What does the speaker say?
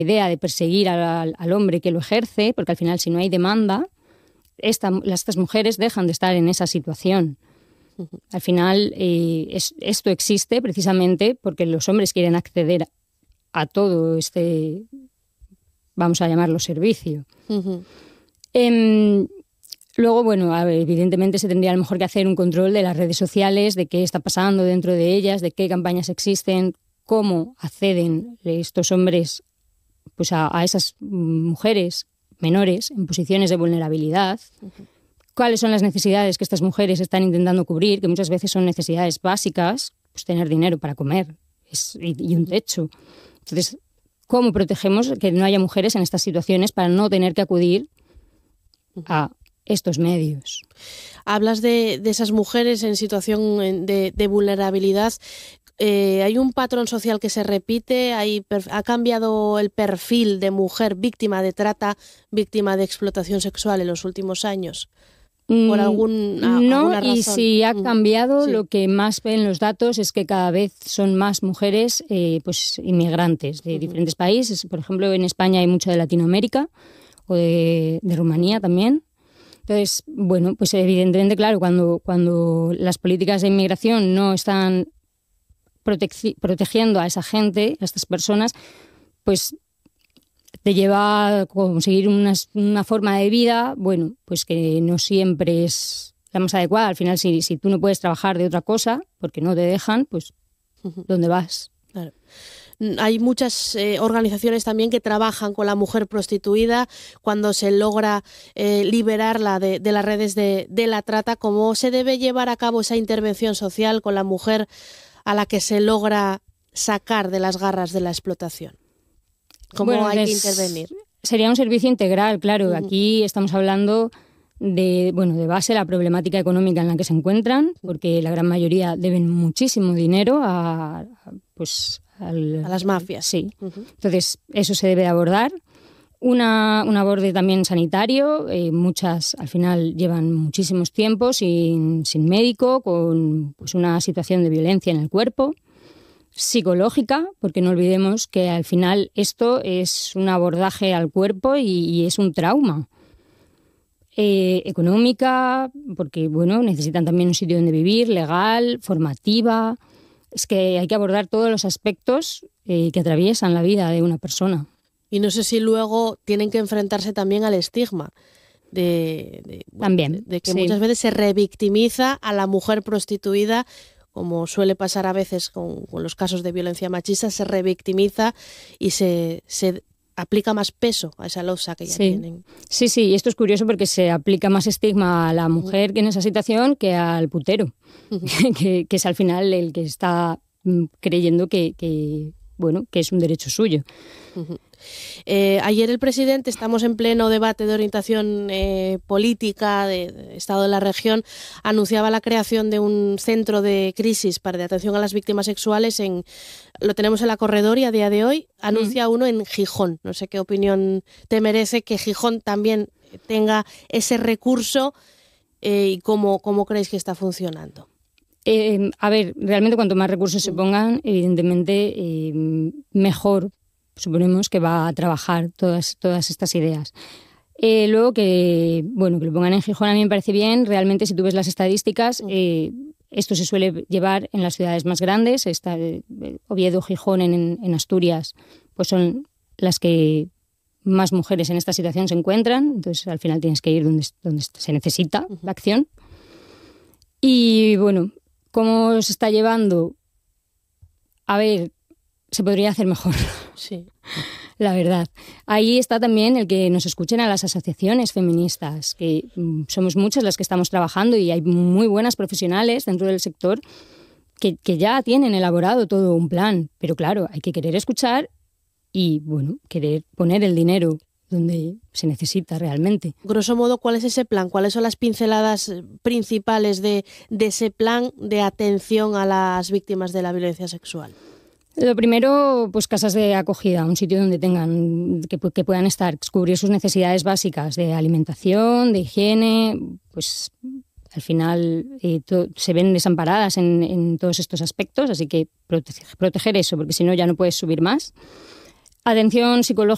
idea de perseguir al hombre que lo ejerce, porque al final si no hay demanda, estas mujeres dejan de estar en esa situación. Al final esto existe precisamente porque los hombres quieren acceder a todo este, vamos a llamarlo, servicio. Uh-huh. Luego, bueno, evidentemente se tendría a lo mejor que hacer un control de las redes sociales, de qué está pasando dentro de ellas, de qué campañas existen, cómo acceden estos hombres pues a esas mujeres menores en posiciones de vulnerabilidad. Uh-huh. Cuáles son las necesidades que estas mujeres están intentando cubrir, que muchas veces son necesidades básicas, pues tener dinero para comer y un techo. Entonces, ¿cómo protegemos que no haya mujeres en estas situaciones para no tener que acudir a estos medios? Hablas de esas mujeres en situación de vulnerabilidad. ¿Hay un patrón social que se repite? ¿Ha cambiado el perfil de mujer víctima de trata, víctima de explotación sexual en los últimos años? ¿Por alguna razón? Y si ha cambiado, sí. Lo que más ven los datos es que cada vez son más mujeres pues inmigrantes de diferentes países. Por ejemplo, en España hay mucho de Latinoamérica o de Rumanía también. Entonces, bueno, pues evidentemente, claro, cuando las políticas de inmigración no están protegiendo a esa gente, a estas personas, pues te lleva a conseguir una forma de vida, bueno, pues que no siempre es la más adecuada. Al final, si tú no puedes trabajar de otra cosa, porque no te dejan, pues ¿dónde vas? Claro. Hay muchas organizaciones también que trabajan con la mujer prostituida cuando se logra liberarla de las redes de la trata. ¿Cómo se debe llevar a cabo esa intervención social con la mujer a la que se logra sacar de las garras de la explotación? ¿Cómo hay que intervenir? Sería un servicio integral, claro. Uh-huh. Aquí estamos hablando de base la problemática económica en la que se encuentran, porque la gran mayoría deben muchísimo dinero a las mafias. Sí. Uh-huh. Entonces, eso se debe abordar. Un aborde también sanitario. Muchas, al final, llevan muchísimos tiempos sin médico, con pues una situación de violencia en el cuerpo. Psicológica, porque no olvidemos que al final esto es un abordaje al cuerpo y es un trauma. Económica, porque bueno, necesitan también un sitio donde vivir, legal, formativa. Es que hay que abordar todos los aspectos que atraviesan la vida de una persona. Y no sé si luego tienen que enfrentarse también al estigma de que muchas veces se revictimiza a la mujer prostituida, como suele pasar a veces con los casos de violencia machista, se revictimiza y se aplica más peso a esa losa que ya tienen. Sí, y esto es curioso porque se aplica más estigma a la mujer que en esa situación que al putero, que es al final el que está creyendo que es un derecho suyo. Ayer el presidente, estamos en pleno debate de orientación política, de Estado de la región, anunciaba la creación de un centro de crisis de atención a las víctimas sexuales. Lo tenemos en La Corredoria a día de hoy, anuncia uno en Gijón. No sé qué opinión te merece que Gijón también tenga ese recurso y cómo creéis que está funcionando. Realmente cuanto más recursos se pongan, evidentemente mejor suponemos que va a trabajar todas estas ideas. Luego que lo pongan en Gijón a mí me parece bien. Realmente, si tú ves las estadísticas, esto se suele llevar en las ciudades más grandes. Oviedo, Gijón en Asturias, pues son las que más mujeres en esta situación se encuentran. Entonces, al final tienes que ir donde se necesita la acción. Y bueno, ¿cómo se está llevando? A ver, se podría hacer mejor. Sí. La verdad. Ahí está también el que nos escuchen a las asociaciones feministas, que somos muchas las que estamos trabajando y hay muy buenas profesionales dentro del sector que ya tienen elaborado todo un plan. Pero claro, hay que querer escuchar y, querer poner el dinero donde se necesita realmente. Grosso modo, ¿cuál es ese plan? ¿Cuáles son las pinceladas principales de ese plan de atención a las víctimas de la violencia sexual? Lo primero, pues casas de acogida, un sitio donde tengan que puedan estar, cubrir sus necesidades básicas de alimentación, de higiene. Pues al final se ven desamparadas en todos estos aspectos, así que proteger eso, porque si no ya no puedes subir más. Atención psicológica